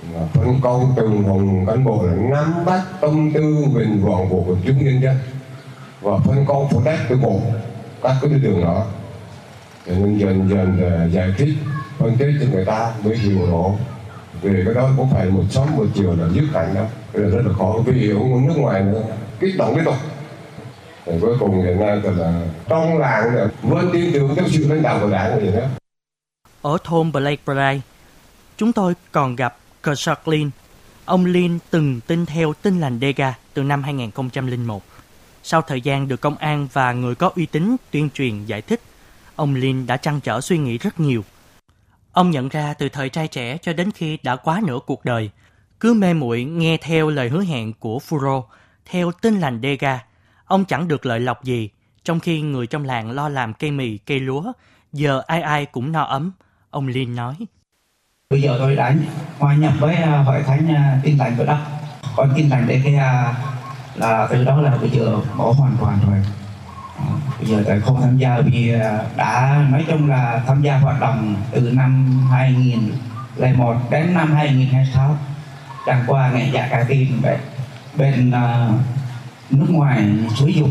phân công từng vùng cán bộ là nắm bắt tâm tư nguyện vọng của quần chúng nhân dân và phân công phụ trách cái bộ các cái đường đó để dần dần giải thích phân tích cho người ta mới hiểu rõ. Về cái đó cũng phải một sớm một chiều là dứt hẳn đó, cái là rất là khó vì ở nước ngoài nữa kích động liên tục. Rồi cuối cùng hiện nay là trong làng vẫn tin tưởng theo sự lãnh đạo của đảng vậy đó. Ở thôn Blake Bray, chúng tôi còn gặp Kershaw Lin. Ông Lin từng tin theo Tin lành Dega từ năm 2001. Sau thời gian được công an và người có uy tín tuyên truyền giải thích, ông Lin đã trăn trở suy nghĩ rất nhiều. Ông nhận ra từ thời trai trẻ cho đến khi đã quá nửa cuộc đời, cứ mê muội nghe theo lời hứa hẹn của Furo, theo Tin lành Dega, ông chẳng được lợi lộc gì, trong khi người trong làng lo làm cây mì, cây lúa, giờ ai ai cũng no ấm. Ông Lin nói. Bây giờ tôi đã hòa nhập với hội thánh Tin lành của đất. Còn Tin lành Dega là từ đó là bây giờ bỏ hoàn toàn rồi. Bây giờ tôi không tham gia vì đã nói chung là tham gia hoạt động từ năm 2001 đến năm 2026. Chẳng qua ngày dạ cả tin bên nước ngoài xúi dục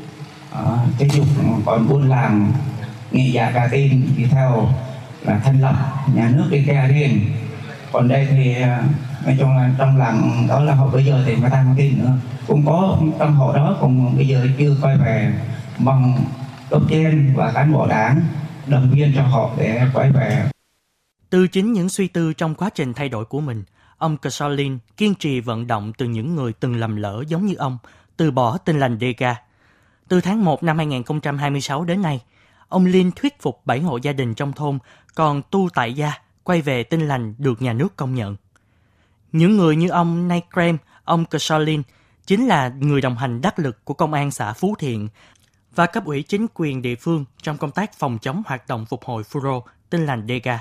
cái dục còn buôn làng nghệ dạ cả tin thì theo là thành lập nhà nước Dega riêng. Còn đây thì nói chung là trong làng đó là họ bây giờ thì người ta không tin nữa, cũng có trong họ đó cũng bây giờ chưa quay về, mong cấp trên và cán bộ đảng động viên cho họ để quay về. Từ chính những suy tư trong quá trình thay đổi của mình, ông Kershaw Lin kiên trì vận động từ những người từng lầm lỡ giống như ông từ bỏ Tin lành Dega. Từ tháng 1 năm 2026 đến nay, ông Lin thuyết phục 7 hộ gia đình trong thôn còn tu tại gia quay về Tin lành được nhà nước công nhận. Những người như ông Nay Krem, ông Kershaw Lin chính là người đồng hành đắc lực của công an xã Phú Thiện và cấp ủy chính quyền địa phương trong công tác phòng chống hoạt động phục hồi Furo Tin lành Dega.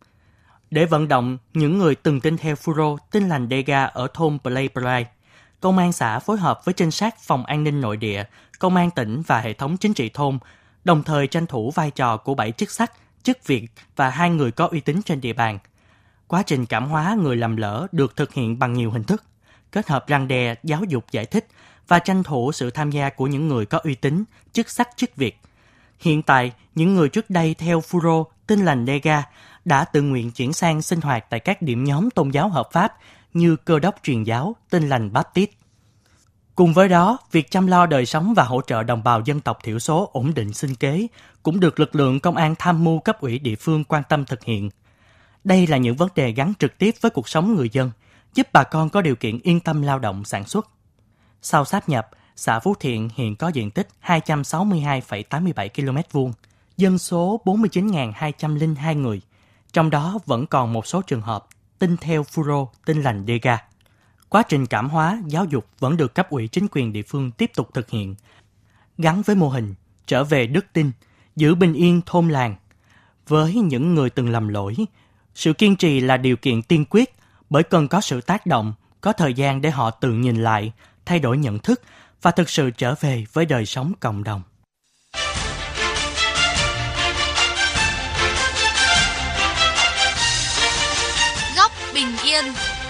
Để vận động những người từng tin theo Furo Tin lành Dega ở thôn Blake Bray, công an xã phối hợp với trinh sát phòng an ninh nội địa, công an tỉnh và hệ thống chính trị thôn, đồng thời tranh thủ vai trò của 7 chức sắc, chức việc và 2 người có uy tín trên địa bàn. Quá trình cảm hóa người lầm lỡ được thực hiện bằng nhiều hình thức, kết hợp răn đe, giáo dục giải thích và tranh thủ sự tham gia của những người có uy tín, chức sắc chức việc. Hiện tại, những người trước đây theo Furo Tin lành Dega đã tự nguyện chuyển sang sinh hoạt tại các điểm nhóm tôn giáo hợp pháp như Cơ đốc truyền giáo, Tin lành Baptist. Cùng với đó, việc chăm lo đời sống và hỗ trợ đồng bào dân tộc thiểu số ổn định sinh kế cũng được lực lượng công an tham mưu cấp ủy địa phương quan tâm thực hiện. Đây là những vấn đề gắn trực tiếp với cuộc sống người dân, giúp bà con có điều kiện yên tâm lao động sản xuất. Sau sáp nhập, xã Phú Thiện hiện có diện tích 262,87 km2, dân số 49.202 người, trong đó vẫn còn một số trường hợp tin theo Furo Tin lành Dega. Quá trình cảm hóa, giáo dục vẫn được cấp ủy chính quyền địa phương tiếp tục thực hiện, gắn với mô hình trở về đức tin, giữ bình yên thôn làng. Với những người từng lầm lỗi, sự kiên trì là điều kiện tiên quyết bởi cần có sự tác động, có thời gian để họ tự nhìn lại, thay đổi nhận thức và thực sự trở về với đời sống cộng đồng. Góc bình yên.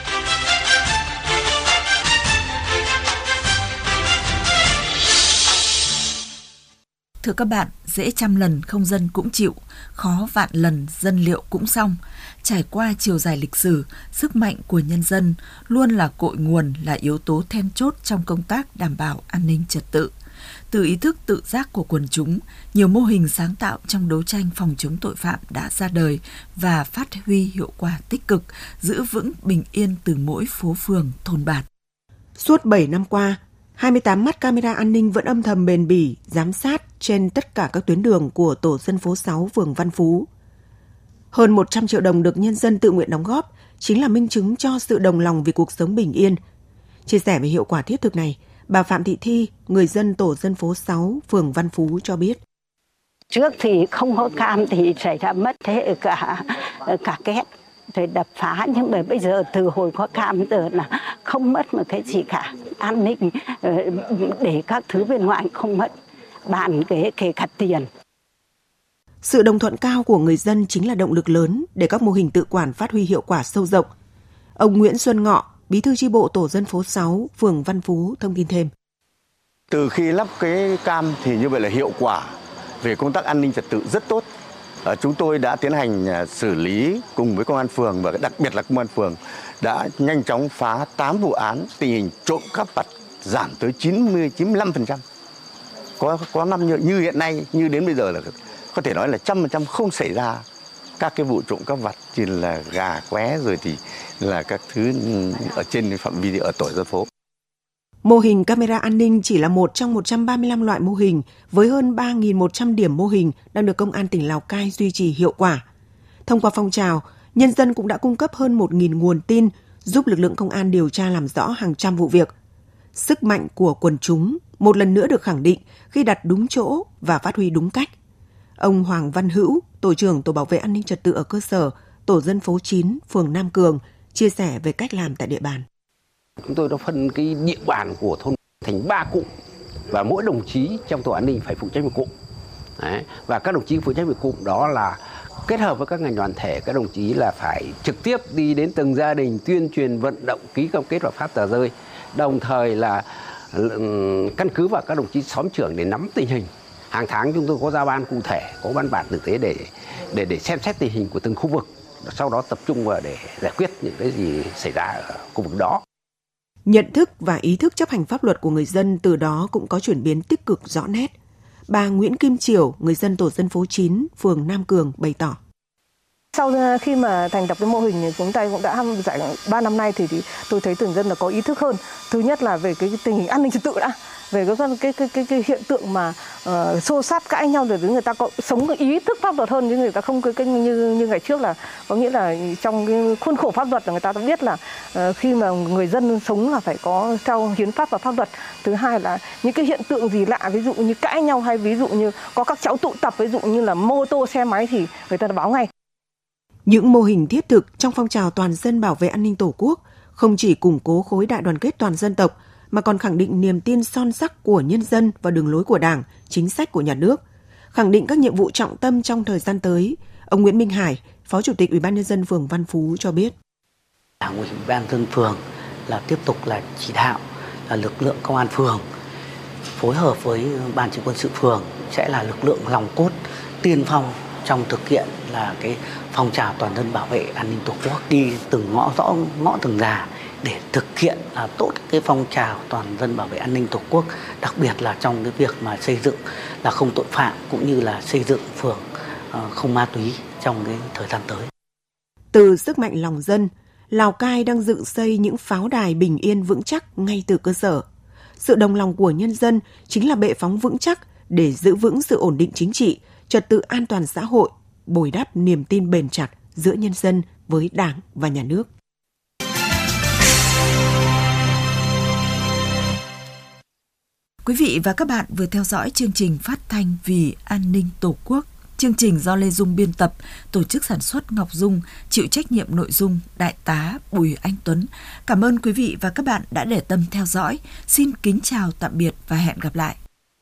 Thưa các bạn, dễ trăm lần không dân cũng chịu, khó vạn lần dân liệu cũng xong. Trải qua chiều dài lịch sử, sức mạnh của nhân dân luôn là cội nguồn, là yếu tố then chốt trong công tác đảm bảo an ninh trật tự. Từ ý thức tự giác của quần chúng, nhiều mô hình sáng tạo trong đấu tranh phòng chống tội phạm đã ra đời và phát huy hiệu quả tích cực, giữ vững bình yên từ mỗi phố phường, thôn bản. Suốt 7 năm qua, 28 mắt camera an ninh vẫn âm thầm bền bỉ, giám sát trên tất cả các tuyến đường của tổ dân phố 6 phường Văn Phú. Hơn 100 triệu đồng được nhân dân tự nguyện đóng góp chính là minh chứng cho sự đồng lòng vì cuộc sống bình yên. Chia sẻ về hiệu quả thiết thực này, bà Phạm Thị Thi, người dân tổ dân phố 6 phường Văn Phú cho biết. Trước thì không có cam thì xảy ra mất thế cả két rồi đập phá, nhưng mà bây giờ từ hồi có cam giờ là không mất một cái gì cả, an ninh để các thứ bên ngoài không mất, bàn kể cả tiền. Sự đồng thuận cao của người dân chính là động lực lớn để các mô hình tự quản phát huy hiệu quả sâu rộng. Ông Nguyễn Xuân Ngọ, Bí thư chi bộ tổ dân phố 6, phường Văn Phú thông tin thêm. Từ khi lắp cái cam thì như vậy là hiệu quả về công tác an ninh trật tự rất tốt. Chúng tôi đã tiến hành xử lý cùng với công an phường và đặc biệt là công an phường đã nhanh chóng phá 8 vụ án, tình hình trộm cắp vặt giảm tới 95%. Có năm như hiện nay, như đến bây giờ là có thể nói là 100% không xảy ra các cái vụ trộm cắp vặt, chỉ là gà qué rồi thì là các thứ ở trên phạm vi ở tổ dân phố. Mô hình camera an ninh chỉ là một trong 135 loại mô hình với hơn 3.100 điểm mô hình đang được Công an tỉnh Lào Cai duy trì hiệu quả. Thông qua phong trào, nhân dân cũng đã cung cấp hơn 1.000 nguồn tin giúp lực lượng công an điều tra làm rõ hàng trăm vụ việc. Sức mạnh của quần chúng một lần nữa được khẳng định khi đặt đúng chỗ và phát huy đúng cách. Ông Hoàng Văn Hữu, tổ trưởng Tổ bảo vệ an ninh trật tự ở cơ sở, tổ dân phố 9, phường Nam Cường, chia sẻ về cách làm tại địa bàn. Chúng tôi đã phân cái địa bàn của thôn thành 3 cụm và mỗi đồng chí trong tổ an ninh phải phụ trách một cụm. Đấy. Và các đồng chí phụ trách một cụm đó là kết hợp với các ngành đoàn thể, các đồng chí là phải trực tiếp đi đến từng gia đình tuyên truyền vận động ký cam kết và phát tờ rơi, đồng thời là căn cứ vào các đồng chí xóm trưởng để nắm tình hình. Hàng tháng chúng tôi có giao ban cụ thể, có văn bản thực tế để xem xét tình hình của từng khu vực, sau đó tập trung vào để giải quyết những cái gì xảy ra ở khu vực đó. Nhận thức và ý thức chấp hành pháp luật của người dân từ đó cũng có chuyển biến tích cực rõ nét. Bà Nguyễn Kim Triều, người dân tổ dân phố 9, phường Nam Cường bày tỏ. Sau khi mà thành lập cái mô hình chúng ta cũng đã giải 3 năm nay thì tôi thấy từng dân là có ý thức hơn. Thứ nhất là về cái tình hình an ninh trật tự đã, về cái hiện tượng mà xô xát cãi nhau rồi người ta có sống cái ý thức pháp luật hơn, chứ người ta không như ngày trước là có nghĩa là trong cái khuôn khổ pháp luật là người ta đã biết là khi mà người dân sống là phải có theo hiến pháp và pháp luật. Thứ hai là những cái hiện tượng gì lạ, ví dụ như cãi nhau hay ví dụ như có các cháu tụ tập, ví dụ như là mô tô xe máy thì người ta đã báo ngay. Những mô hình thiết thực trong phong trào toàn dân bảo vệ an ninh Tổ quốc không chỉ củng cố khối đại đoàn kết toàn dân tộc mà còn khẳng định niềm tin son sắc của nhân dân và đường lối của Đảng, chính sách của nhà nước, khẳng định các nhiệm vụ trọng tâm trong thời gian tới. Ông Nguyễn Minh Hải, Phó Chủ tịch Ủy ban nhân dân phường Văn Phú cho biết. Đảng ủy Ủy ban nhân dân phường là tiếp tục là chỉ đạo là lực lượng công an phường phối hợp với ban chỉ quân sự phường sẽ là lực lượng nòng cốt tiên phong trong thực hiện là cái phong trào toàn dân bảo vệ an ninh Tổ quốc, đi từng ngõ từng nhà để thực hiện là tốt cái phong trào toàn dân bảo vệ an ninh Tổ quốc, đặc biệt là trong cái việc mà xây dựng là không tội phạm cũng như là xây dựng phường không ma túy trong cái thời gian tới. Từ sức mạnh lòng dân, Lào Cai đang dựng xây những pháo đài bình yên vững chắc ngay từ cơ sở. Sự đồng lòng của nhân dân chính là bệ phóng vững chắc để giữ vững sự ổn định chính trị, trật tự an toàn xã hội, bồi đắp niềm tin bền chặt giữa nhân dân với Đảng và Nhà nước. Quý vị và các bạn vừa theo dõi chương trình phát thanh Vì An ninh Tổ quốc. Chương trình do Lê Dung biên tập, tổ chức sản xuất Ngọc Dung, chịu trách nhiệm nội dung Đại tá Bùi Anh Tuấn. Cảm ơn quý vị và các bạn đã để tâm theo dõi. Xin kính chào tạm biệt và hẹn gặp lại.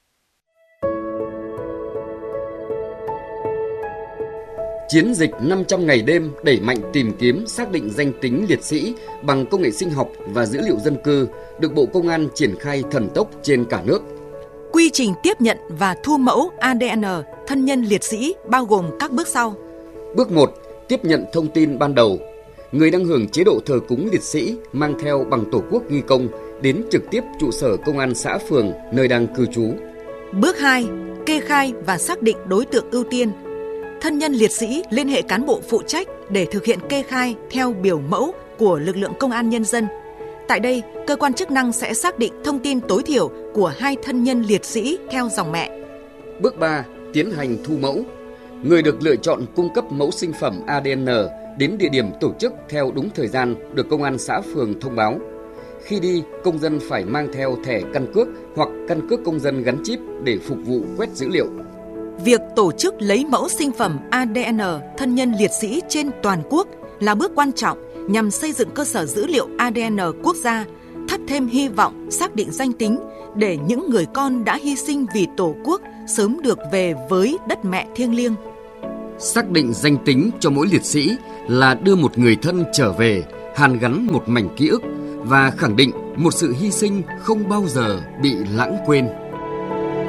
Chiến dịch 500 ngày đêm đẩy mạnh tìm kiếm xác định danh tính liệt sĩ bằng công nghệ sinh học và dữ liệu dân cư được Bộ Công an triển khai thần tốc trên cả nước. Quy trình tiếp nhận và thu mẫu ADN thân nhân liệt sĩ bao gồm các bước sau. Bước 1. Tiếp nhận thông tin ban đầu. Người đang hưởng chế độ thờ cúng liệt sĩ mang theo bằng Tổ quốc ghi công đến trực tiếp trụ sở công an xã phường nơi đang cư trú. Bước 2. Kê khai và xác định đối tượng ưu tiên. Thân nhân liệt sĩ liên hệ cán bộ phụ trách để thực hiện kê khai theo biểu mẫu của lực lượng công an nhân dân. Tại đây, cơ quan chức năng sẽ xác định thông tin tối thiểu của 2 thân nhân liệt sĩ theo dòng mẹ. Bước 3. Tiến hành thu mẫu. Người được lựa chọn cung cấp mẫu sinh phẩm ADN đến địa điểm tổ chức theo đúng thời gian được công an xã phường thông báo. Khi đi, công dân phải mang theo thẻ căn cước hoặc căn cước công dân gắn chip để phục vụ quét dữ liệu. Việc tổ chức lấy mẫu sinh phẩm ADN thân nhân liệt sĩ trên toàn quốc là bước quan trọng nhằm xây dựng cơ sở dữ liệu ADN quốc gia, thắp thêm hy vọng xác định danh tính để những người con đã hy sinh vì Tổ quốc sớm được về với đất mẹ thiêng liêng. Xác định danh tính cho mỗi liệt sĩ là đưa một người thân trở về hàn gắn một mảnh ký ức và khẳng định một sự hy sinh không bao giờ bị lãng quên.